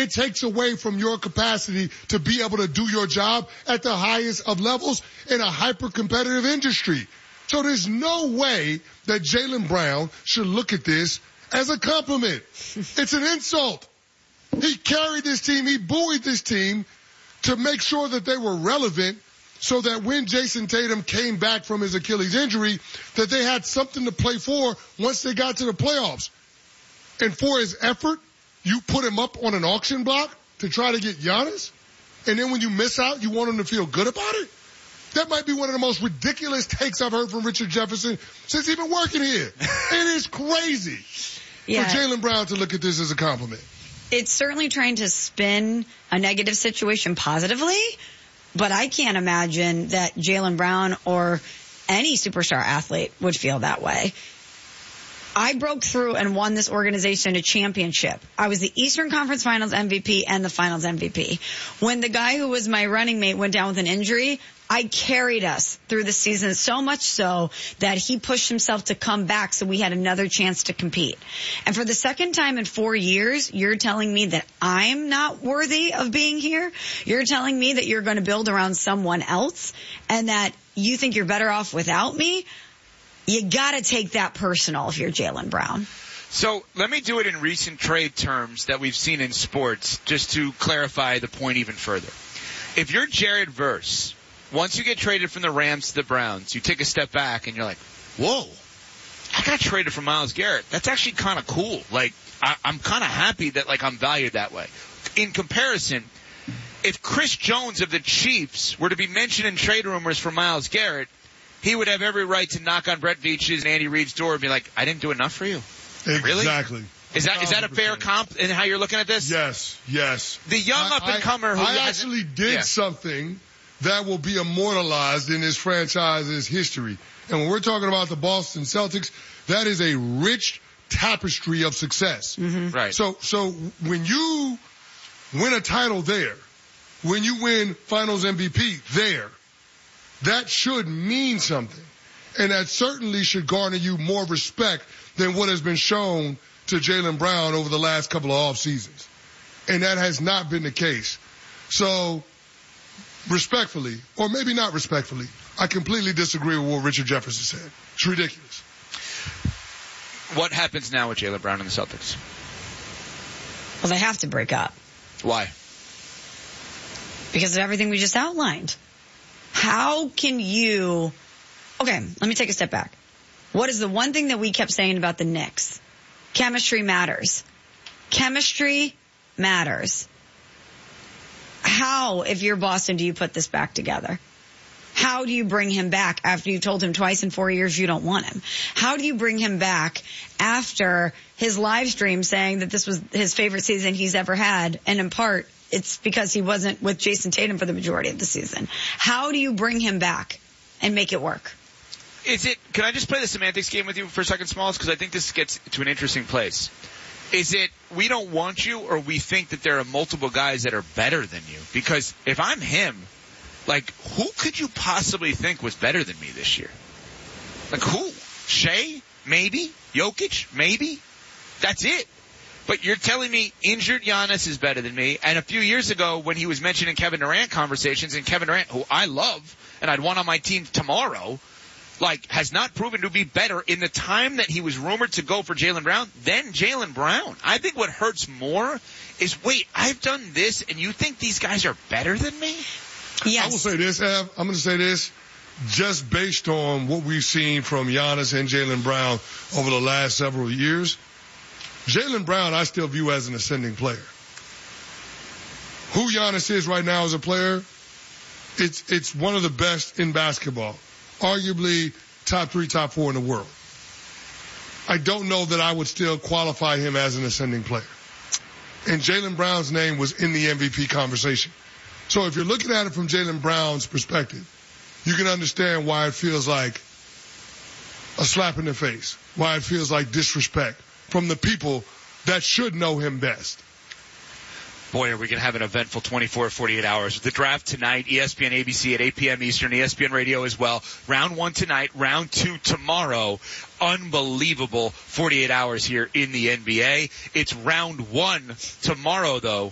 it takes away from your capacity to be able to do your job at the highest of levels in a hyper-competitive industry. So there's no way that Jaylen Brown should look at this as a compliment. It's an insult. He carried this team, he buoyed this team to make sure that they were relevant so that when Jason Tatum came back from his Achilles injury, that they had something to play for once they got to the playoffs. And for his effort, you put him up on an auction block to try to get Giannis? And then when you miss out, you want him to feel good about it? That might be one of the most ridiculous takes I've heard from Richard Jefferson since he's been working here. It is crazy for Jaylen Brown to look at this as a compliment. It's certainly trying to spin a negative situation positively, but I can't imagine that Jaylen Brown or any superstar athlete would feel that way. I broke through and won this organization a championship. I was the Eastern Conference Finals MVP and the Finals MVP. When the guy who was my running mate went down with an injury, I carried us through the season, so much so that he pushed himself to come back so we had another chance to compete. And for the second time in 4 years, you're telling me that I'm not worthy of being here? You're telling me that you're going to build around someone else and that you think you're better off without me? You got to take that personal if you're Jaylen Brown. So let me do it in recent trade terms that we've seen in sports, just to clarify the point even further. If you're Jared Verse, once you get traded from the Rams to the Browns, you take a step back and you're like, whoa, I got traded from Myles Garrett. That's actually kind of cool. Like, I'm kind of happy that, like, I'm valued that way. In comparison, if Chris Jones of the Chiefs were to be mentioned in trade rumors for Myles Garrett, he would have every right to knock on Brett Veach's and Andy Reid's door and be like, I didn't do enough for you. Really? Exactly. Is that a fair comp in how you're looking at this? Yes. The young up-and-comer who... I actually did something that will be immortalized in this franchise's history. And when we're talking about the Boston Celtics, that is a rich tapestry of success. Mm-hmm. Right. So when you win a title there, when you win Finals MVP there, that should mean something. And that certainly should garner you more respect than what has been shown to Jaylen Brown over the last couple of off seasons. And that has not been the case. So, respectfully, or maybe not respectfully, I completely disagree with what Richard Jefferson said. It's ridiculous. What happens now with Jaylen Brown and the Celtics? Well, they have to break up. Why? Because of everything we just outlined. How can you... Okay, let me take a step back. What is the one thing that we kept saying about the Knicks? Chemistry matters. Chemistry matters. How, if you're Boston, do you put this back together? How do you bring him back after you told him twice in 4 years you don't want him? How do you bring him back after his live stream saying that this was his favorite season he's ever had, and in part, it's because he wasn't with Jason Tatum for the majority of the season? How do you bring him back and make it work? Can I just play the semantics game with you for a second, Smalls? Because I think this gets to an interesting place. Is it we don't want you, or we think that there are multiple guys that are better than you? Because if I'm him, like, who could you possibly think was better than me this year? Like, who? Shea? Maybe? Jokic? Maybe? That's it. But you're telling me injured Giannis is better than me. And a few years ago when he was mentioned in Kevin Durant conversations, and Kevin Durant, who I love, and I'd want on my team tomorrow, like, has not proven to be better in the time that he was rumored to go for Jaylen Brown than Jaylen Brown. I think what hurts more is, wait, I've done this and you think these guys are better than me? Yes. I will say this, Ev. I'm going to say this. Just based on what we've seen from Giannis and Jaylen Brown over the last several years, Jaylen Brown I still view as an ascending player. Who Giannis is right now as a player, it's one of the best in basketball. Arguably top 3, top 4 in the world. I don't know that I would still qualify him as an ascending player. And Jaylen Brown's name was in the MVP conversation. So if you're looking at it from Jaylen Brown's perspective, you can understand why it feels like a slap in the face, why it feels like disrespect from the people that should know him best. Boy, are we going to have an eventful 24 or 48 hours. With the draft tonight, ESPN ABC at 8 p.m. Eastern, ESPN Radio as well. Round 1 tonight, round 2 tomorrow. Unbelievable 48 hours here in the NBA. It's round 1 tomorrow, though,